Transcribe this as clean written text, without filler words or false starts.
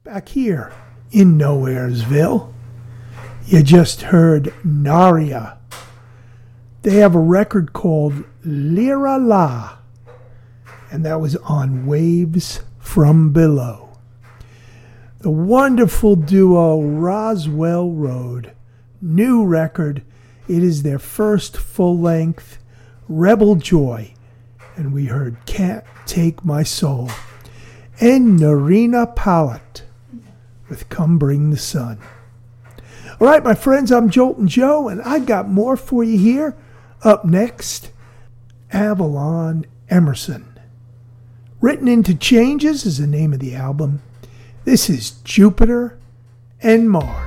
back here in Nowheresville. You just heard Naria. They have a record called Lira La, and that was on Waves from Below. The wonderful duo Roswell Road, new record. It is their first full-length, Rebel Joy, and we heard Can't Take My Soul. And Narina Pallet with Come Bring the Sun. All right, my friends, I'm Joltin' Joe, and I got more for you here. Up next, Avalon Emerson. Written into Changes is the name of the album. This is Jupiter and Mars.